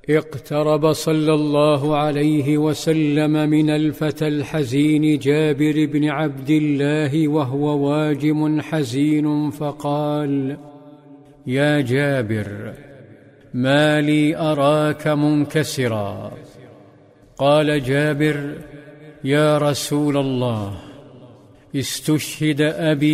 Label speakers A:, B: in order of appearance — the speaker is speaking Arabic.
A: اقترب صلى الله عليه وسلم من الفتى الحزين جابر بن عبد الله وهو واجم حزين، فقال: يا جابر، ما لي أراك منكسرا؟ قال جابر: يا رسول الله، استشهد أبي